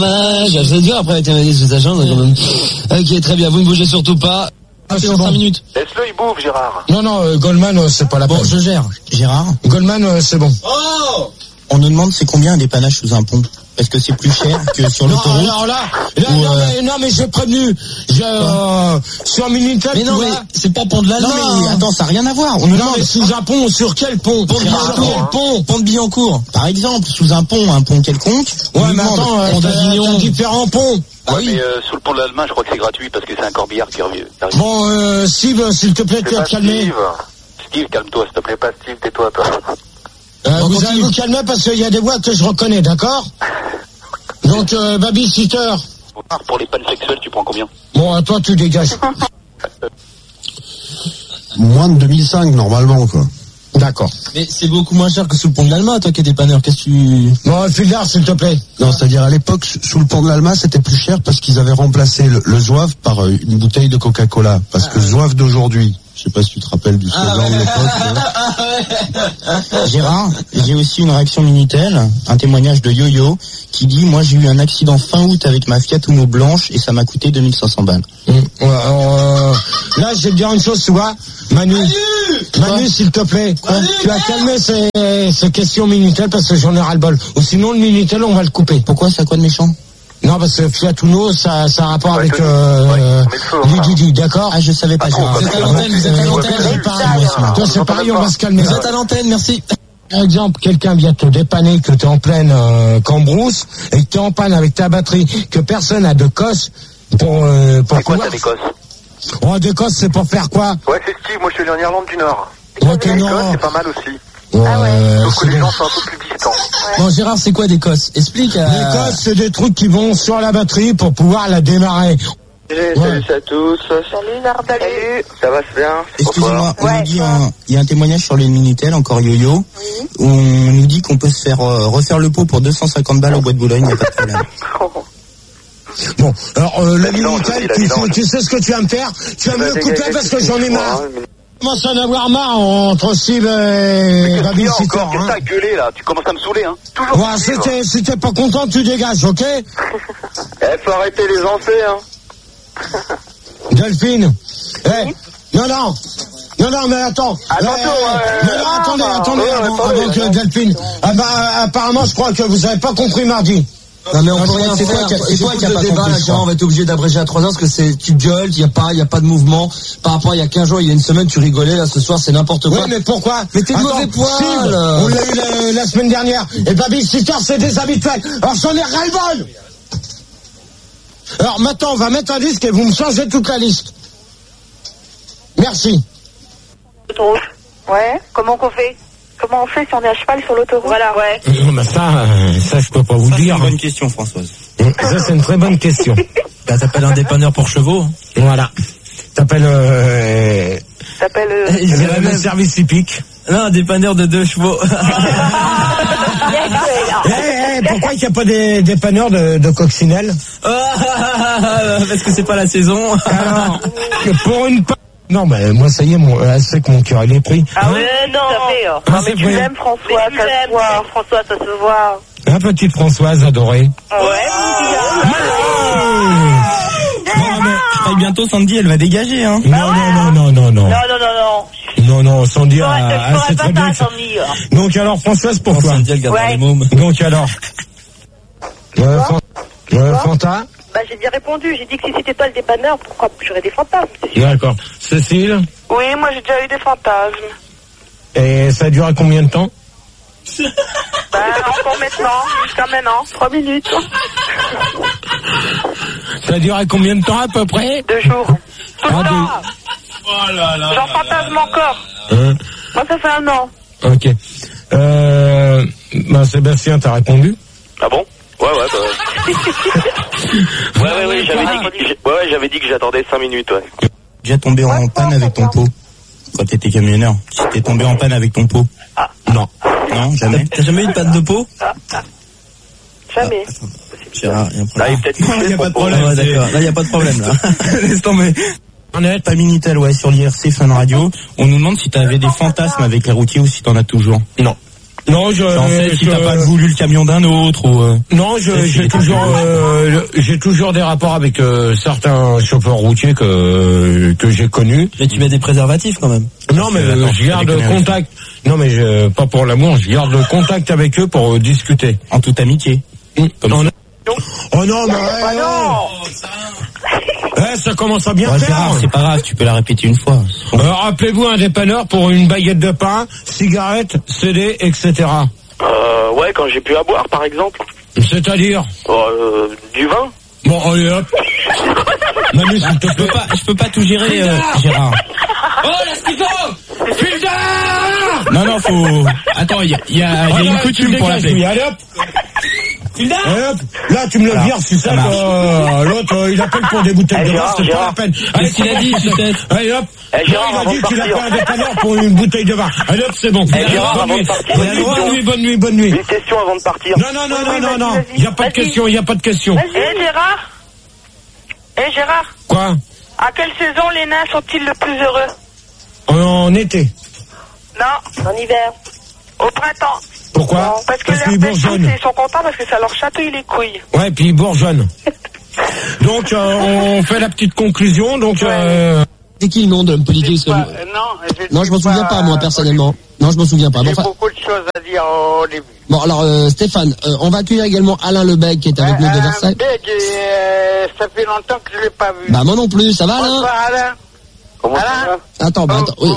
Je vais dire après avec la maladie de sa chance quand même. Ok, très bien, vous ne bougez surtout pas. C'est dans 5 minutes. Laisse-le, il bouffe, Gérard. Non, Goldman, c'est pas la peine. Bon, je gère. Gérard, Goldman, c'est bon. Oh! on nous demande c'est combien un dépannage sous un pont. Est-ce que c'est plus cher que sur l'autoroute? Alors là, non mais j'ai prévenu. Sur Minitel. Mais non, mais c'est pas pont de l'Allemagne. Non, mais attends, ça n'a rien à voir. On nous demande mais sous un pont, sur quel pont? Pont de Billancourt. Pont de Billancourt. Par exemple, sous un pont quelconque. Ouais, mais attends, pont d'Avignon. Différents ponts. Ah oui. Mais sous le pont de l'Allemagne, je crois que c'est gratuit parce que c'est un corbillard qui revient. Bon, Steve, s'il te plaît, tu vas te calmer. Steve, calme-toi, s'il te plaît, pas Steve, tais-toi, toi. Vous allez vous calmer parce qu'il y a des voix que je reconnais, d'accord? Donc, babysitter. Pour les pannes sexuelles, tu prends combien? Bon, à toi, tu dégages. Moins de 2005, normalement, quoi. D'accord. Mais c'est beaucoup moins cher que sous le pont de l'Alma, toi qui es dépanneur. Qu'est-ce que tu... Bon, file-là, s'il te plaît. Non, c'est-à-dire à l'époque, sous le pont de l'Alma, c'était plus cher parce qu'ils avaient remplacé le Zouave par une bouteille de Coca-Cola. Parce que Zouave d'aujourd'hui, je sais pas si tu te rappelles du slogan de l'époque. Gérard, j'ai aussi une réaction Minitel, un témoignage de Yo-Yo qui dit « Moi j'ai eu un accident fin août avec ma Fiat Uno blanche et ça m'a coûté 2500 balles. » Là, je vais te dire une chose, tu vois. Manu, s'il te plaît, tu as calmé ces questions Minitel parce que j'en ai ras-le-bol. Ou sinon, le Minitel, on va le couper. Pourquoi, ça a quoi de méchant? Non, parce que Fiat Uno, ça a un rapport avec Didi, d'accord? Ah, je savais pas. Vous êtes à l'antenne, Toi, c'est pareil, on va se calmer. Vous êtes à l'antenne, merci. Par exemple, quelqu'un vient te dépanner, que tu es en pleine cambrousse, et que tu es en panne avec ta batterie, que personne n'a de cosse pour c'est quoi ta décosse? Oh, de cosse, c'est pour faire quoi? Ouais, c'est Steve, moi je suis allé en Irlande du Nord. Ok, non. C'est pas mal aussi. Ah ouais. Sauf que les gens sont un peu plus distants. Ouais. Bon, Gérard, c'est quoi des cosses? Explique. Les cosses, c'est des trucs qui vont sur la batterie pour pouvoir la démarrer. Salut à tous. Salut Nardal. Salut. Ça va bien? Excusez-moi, on nous dit il y a un témoignage sur le Minitel, encore Yo-Yo, où on nous dit qu'on peut se faire refaire le pot pour 250 balles au Bois de Boulogne, il n'y a pas de problème. Bon, alors le Minitel, tu sais ce que tu vas me faire? Tu vas me le couper parce que j'en ai marre. Je commence à en avoir marre entre Steve et Babysitter. Qu'est-ce que t'as gueulé là? Tu commences à me saouler, hein? Toujours. Ouais, si t'es pas content, tu dégages, ok? Faut arrêter les ancés, hein. Delphine. Non, mais attends. Attendez, avant que Delphine. Ah bah, apparemment, je crois que vous avez pas compris mardi. Non mais on peut rien faire. C'est toi qui a pas débat là, on va être obligé d'abréger à 3 heures parce que tu gueules, il y a pas de mouvement. Par rapport à il y a 15 jours, il y a une semaine, tu rigolais, là ce soir c'est n'importe quoi. Ouais, mais pourquoi? Mais t'es de mauvais poil. On l'a eu la semaine dernière. Et Babysitter, c'est déshabituel. Alors j'en ai ras-le-bol. Alors maintenant, on va mettre un disque et vous me changez toute la liste. Merci. Autoroute. Ouais, comment on fait si on est à cheval sur l'autoroute? Voilà, ouais. Non, mais ça, je peux pas vous dire. C'est une bonne question, Françoise. Ça, c'est une très bonne question. Bah, t'appelles un dépanneur pour chevaux. Voilà. T'appelles le service hippique. Non, un dépanneur de 2 chevaux. Pourquoi il n'y a pas des dépanneurs de coccinelle? Parce que c'est pas la saison. Alors, pour une non, mais moi, ça y est, elle sait que mon cœur, il est pris. Ah ouais, non. Non, mais tu l'aimes, François, ça se voit. François, ça se voit. La petite Françoise adorée. Ouais, Je paye bientôt Sandy, elle va dégager, hein. Non, Sandy, je ferai pas ça, Sandy. Donc alors, Françoise, pourquoi? Sandy, elle gardera les mômes. Donc alors. Fanta? Bah, j'ai bien répondu. J'ai dit que si c'était pas le dépanneur, pourquoi j'aurais des fantasmes? D'accord. Cécile? Oui, moi j'ai déjà eu des fantasmes. Et ça a duré combien de temps? Bah, encore maintenant, jusqu'à maintenant, 3 minutes. Ça a duré combien de temps à peu près? 2 jours. Tout le temps. Oh là là. J'en fantasme encore. Moi, ça fait 1 an. Ok. Sébastien, t'as répondu? Ah bon? Ouais, j'avais dit que j'attendais 5 minutes, ouais. Déjà tombé en panne avec ton pot quand t'étais camionneur. Si t'es tombé en panne avec ton pot. Non, jamais. T'as jamais eu de panne de pot? Jamais. Gérard, il y a un problème. Là, il y a pas de problème. Ouais, d'accord. Là, il y a pas de problème, là. Laisse tomber. On est pas Minitel, ouais, sur l'IRC Fun Radio. On nous demande si t'avais des fantasmes avec les routiers ou si t'en as toujours. Non. Non, si t'as pas voulu le camion d'un autre ou. Non, j'ai toujours des rapports avec certains chauffeurs routiers que j'ai connus. Mais tu mets des préservatifs quand même. Non, mais je garde contact. Non, mais pas pour l'amour. Je garde contact avec eux pour discuter en toute amitié. Oh non, mais ça commence à bien faire. Gérard, c'est pas grave, tu peux la répéter une fois. Rappelez-vous un dépanneur pour une baguette de pain, cigarette, CD, etc. Ouais, quand j'ai plus à boire, par exemple. C'est-à-dire du vin. Bon, allez hop. Manu, je peux pas tout gérer, Gérard. Oh, la schizo! Fildar! Non, faut... Attends, il y a une coutume pour l'appeler. Allez hop! Fildar! Là, tu me le vires, si ça, l'autre, il appelle pour des bouteilles de vin, c'est pas la peine. Qu'est-ce qu'il a dit, tu sais? Allez hop! Il a dit qu'il appelle un dépanneur pour une bouteille de vin. Allez hop, c'est bon. Gérard, avant de partir. Bonne nuit. Une question avant de partir. Non. Il n'y a pas de question, Gérard. Quoi? À quelle saison les nains sont-ils le plus heureux? En été. Non, en hiver. Au printemps. Pourquoi? Parce qu'ils bourgeonnent. Ils sont contents parce que ça leur chatouille les couilles. Ouais, puis ils bourgeonnent. Donc, on fait la petite conclusion. Donc, C'est qui le nom de l'homme politique? Non, je m'en souviens pas, moi, personnellement. Non, je m'en souviens pas. J'ai beaucoup de choses à dire au début. Bon, alors, Stéphane, on va accueillir également Alain Lebecq, qui est avec nous de Versailles. Ça fait longtemps que je l'ai pas vu. Bah, moi non plus, ça va, Alain? Bonsoir, Alain. Comment ça va? Attends, oui.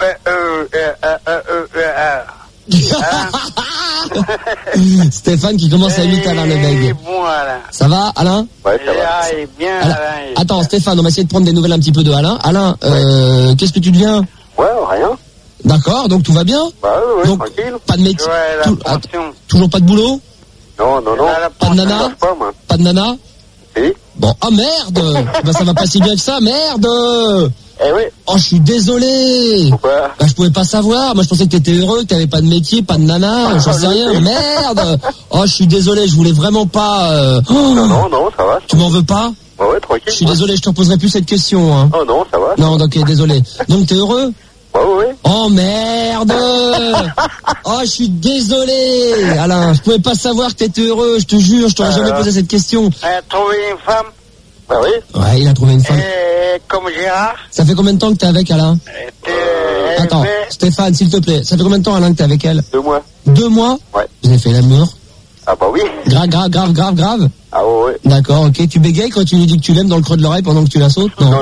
Stéphane qui commence à imiter Alain Lebecq. Bon, Alain. Ça va, Alain? Ouais, ça va. Il est bien, Alain. Attends, Stéphane, on va essayer de prendre des nouvelles un petit peu de Alain. Alain, qu'est-ce que tu deviens? Ouais, rien. D'accord, donc tout va bien? Bah ouais, donc, tranquille. Pas de métier? Ouais, toujours pas de boulot? Non. Pas de nana? Pas de nana? Si. Bon, oh merde! Bah ça va pas si bien que ça, merde! Eh oui. Oh, je suis désolé! Pourquoi? Bah je pouvais pas savoir, moi je pensais que t'étais heureux, que t'avais pas de métier, pas de nana, j'en sais rien, merde! Oh, je suis désolé, je voulais vraiment pas... Non, ça va. Tu m'en veux pas? Ouais, tranquille. Je suis désolé, je te poserai plus cette question, hein. Oh non, ça va. Non, ok, désolé. Donc t'es heureux? Ouais. Oh merde! Oh, je suis désolé, Alain. Je pouvais pas savoir que t'étais heureux. Je te jure, je t'aurais jamais posé cette question. Trouver une femme. Bah oui. Ouais, il a trouvé une femme. Comme Gérard. Ça fait combien de temps que t'es avec Alain? Attends, Stéphane, s'il te plaît. Ça fait combien de temps, Alain, que t'es avec elle? 2 mois. 2 mois? Ouais. Vous avez fait l'amour? Ah bah oui. Grave. Ah ouais. D'accord, ok. Tu bégayes quand tu lui dis que tu l'aimes dans le creux de l'oreille pendant que tu la sautes? Non.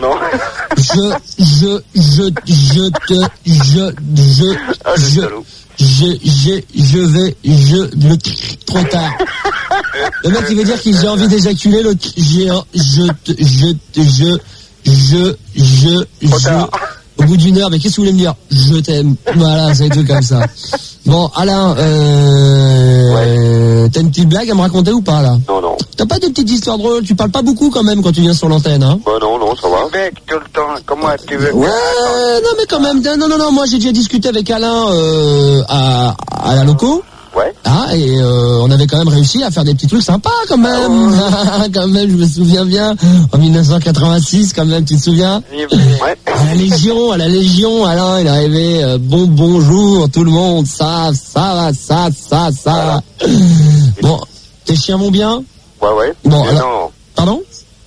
Trop tard. Le mec, il veut dire qu'il j'ai envie d'éjaculer, l'autre, au bout d'1 heure, mais qu'est-ce que vous voulez me dire? Je t'aime. Voilà, c'est des trucs comme ça. Bon, Alain, t'as une petite blague à me raconter ou pas, là? Non. T'as pas de petites histoires drôles? Tu parles pas beaucoup quand même quand tu viens sur l'antenne, hein? Bah non, ça va. Mec, tout le temps, comment tu veux? Ouais, non mais quand même, non, moi j'ai déjà discuté avec Alain à la loco. Ouais. Ah, et on avait quand même réussi à faire des petits trucs sympas quand même. Quand même, je me souviens bien. En 1986, quand même, tu te souviens? Ouais. À la Légion, Alain, il est arrivé, bonjour tout le monde, ça. Voilà. Bon, tes chiens vont bien? Ouais. Bon, mais alors... non. Pardon?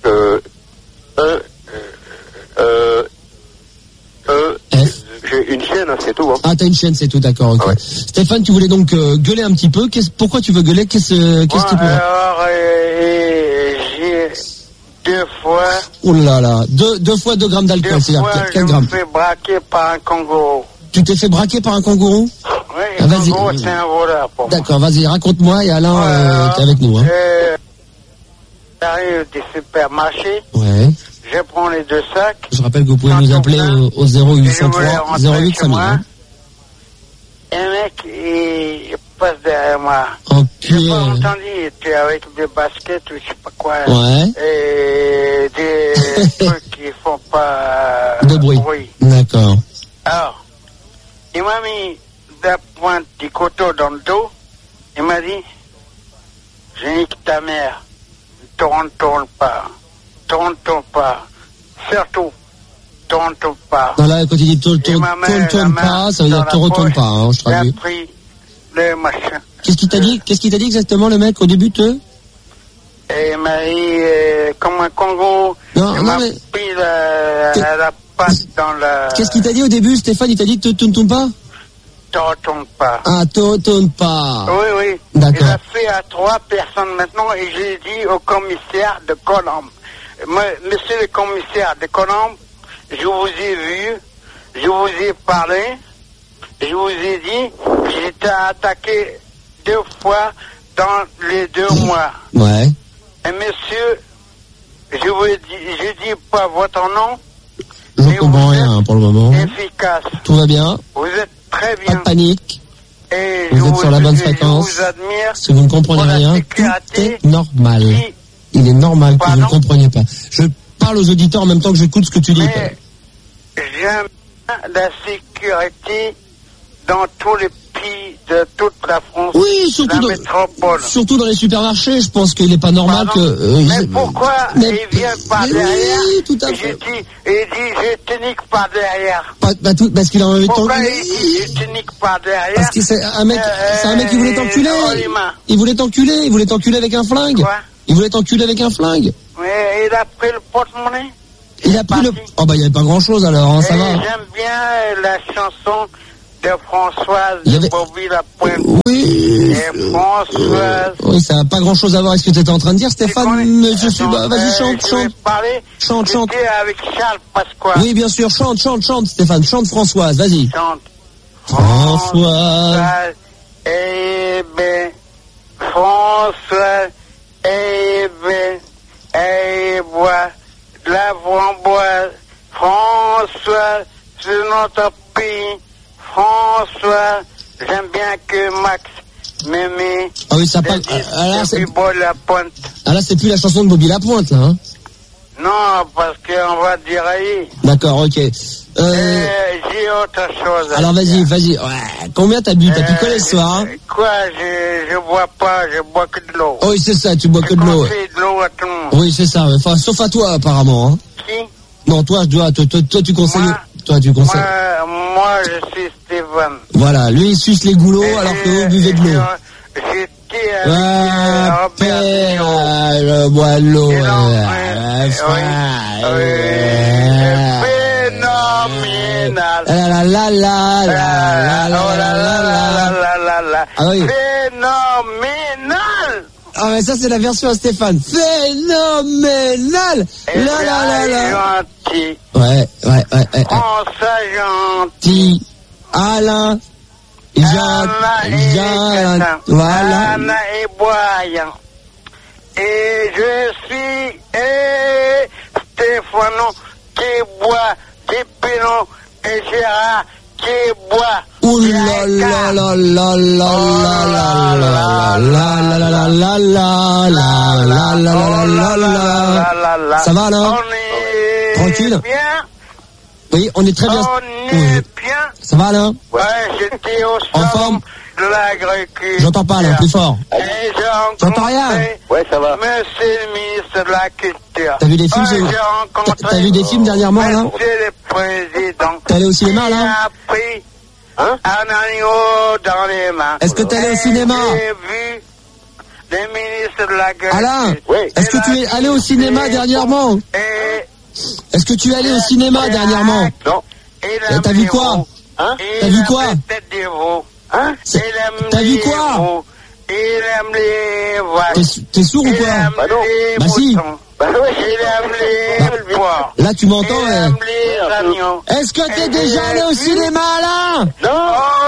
J'ai une chienne, c'est tout. Hein. Ah, t'as une chaîne, c'est tout, d'accord, ok. Ouais. Stéphane, tu voulais donc gueuler un petit peu. Pourquoi tu veux gueuler? Qu'est-ce qui pourrait... Alors, j'ai 2 fois... Oh là là, deux fois 2 grammes d'alcool, c'est-à-dire quel gramme? Je me suis braqué par un kangourou. Tu t'es fait braquer par un kangourou? Oui, Ah, un vas-y. kangourou, c'est un voleur pour moi. D'accord, vas-y, raconte-moi, et Alain, t'es avec nous, hein. J'arrive du supermarché, Ouais. je prends les 2 sacs. Je rappelle que vous pouvez nous appeler au 0803 08 5000. Hein. Et un mec, il passe derrière moi. Ok. J'ai pas entendu, il était avec des baskets ou je sais pas quoi. Ouais. Et des trucs qui font pas De bruit. D'accord. Alors, il m'a mis la pointe du couteau dans le dos. Il m'a dit, je nique ta mère. Tourne pas. Surtout, tourne pas. Non, là, quand il dit tourne pas, ça veut dire te retourne pas, hein, je J'ai traduis. pris le machin. Qu'est-ce qu'il t'a dit exactement, le mec, au début, Et il m'a dit, comme un Congo, non, il m'a mais... pris la patte dans la... Qu'est-ce qu'il t'a dit au début, Stéphane? Il t'a dit, te tourne pas? Te retourne pas. Ah, te retourne pas. Oui. D'accord. Il a fait à 3 personnes maintenant, et j'ai dit au commissaire de Colombe, monsieur le commissaire de Colombe, je vous ai vu, je vous ai parlé, je vous ai dit, j'étais attaqué 2 fois dans les 2 mois. Ouais. Et monsieur, je dis pas votre nom. Je comprends rien pour le moment. Efficace. Tout va bien. Vous êtes très bien. Pas de panique. Et vous êtes sur la bonne fréquence. Je vous admire. Si vous ne comprenez rien, tout est normal. Il est normal que vous ne compreniez pas. Je parle aux auditeurs en même temps que j'écoute ce que tu dis. Mais j'aime la sécurité dans tous les pays de toute la France. Oui, surtout la métropole. Surtout dans les supermarchés, je pense qu'il n'est pas normal que... mais pourquoi il vient par derrière? Oui, tout à fait. Il dit, je te nique par derrière. Parce qu'il a envie de pourquoi il dit, je te nique par derrière? Parce que c'est un mec qui voulait t'enculer. Il voulait t'enculer avec un flingue. Quoi? Il voulait t'enculer avec un flingue. Mais il a pris le porte-monnaie. Il a pris le... Oh bah il n'y avait pas grand-chose alors, hein, ça va. J'aime bien la chanson de Françoise de Bobby-Lapointe. Oui. Et Françoise... Oui, ça n'a pas grand-chose à voir avec ce que tu étais en train de dire, Stéphane. Je suis... Vas-y, chante. Chante. Avec Charles Pasqua. Oui, bien sûr, chante, Stéphane. Chante Françoise, vas-y. Chante. Françoise. Eh ben, Françoise, eh ben, eh bois, la framboise, François, c'est notre pays, François, j'aime bien que Max m'aimait. Ah oui, ça parle. Là, c'est plus la chanson de Bobby Lapointe, là, hein? Non, parce qu'on va dérailler. D'accord, ok. J'ai autre chose. Alors vas-y. Ouais. Combien t'as bu? T'as picolé ce soir, hein? Quoi? Je bois pas, je bois que de l'eau. Oui, c'est ça, tu bois que de l'eau. De l'eau à tout le monde. Oui, c'est ça. Enfin, sauf à toi, apparemment, hein. Qui? Non, toi, tu conseilles. Moi, je suis Stéphane. Voilà, lui, il suce les goulots alors que vous buvez de l'eau. J'étais avec je bois de l'eau. Phénoménal. Ah mais ça c'est la version à Stéphane. Phénoménal. Gentil. Ouais. François gentil. Alain. Voilà. Anna est boyant. Et je suis Stéphano qui boit, qui Pinot et Gérard qui boit. Ouh là là là là là là. Ça va là? Tranquille? Oui, on est très bien. On est bien. Ça va là? Ouais, j'étais au salon de l'agriculture. J'entends pas là, plus fort. J'entends rien. Ouais, ça va. Monsieur le ministre de la Culture. T'as vu des films T'as vu des films dernièrement là? Monsieur le Président. T'es allé au cinéma là? Il a pris un agneau dans les mains. Est-ce que t'es allé au cinéma? J'ai vu le ministre de l'Agriculture. Alain, est-ce que tu es allé au cinéma dernièrement? Est-ce que tu es allé au cinéma dernièrement? Non. T'as vu quoi? T'as vu quoi? T'as vu quoi? Il aime les vaches. T'es sourd ou quoi? Bah non. Bah si. Il aime les bois. Là tu m'entends? Il aime les agneaux. Est-ce que t'es déjà allé au cinéma là? Non.